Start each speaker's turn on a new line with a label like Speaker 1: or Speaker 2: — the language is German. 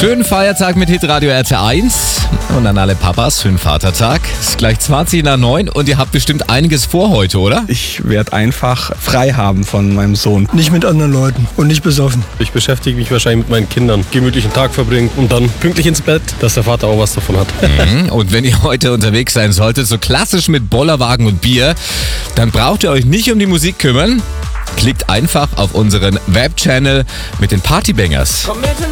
Speaker 1: Schönen Feiertag mit Hitradio RT1 und an alle Papas, schönen Vatertag. Es ist gleich 20:09 und ihr habt bestimmt einiges vor heute, oder?
Speaker 2: Ich werde einfach frei haben von meinem Sohn.
Speaker 3: Nicht mit anderen Leuten und nicht besoffen.
Speaker 4: Ich beschäftige mich wahrscheinlich mit meinen Kindern, gemütlichen Tag verbringen und dann pünktlich ins Bett, dass der Vater auch was davon hat.
Speaker 1: Und wenn ihr heute unterwegs sein solltet, so klassisch mit Bollerwagen und Bier, dann braucht ihr euch nicht um die Musik kümmern. Klickt einfach auf unseren Webchannel mit den Partybangers.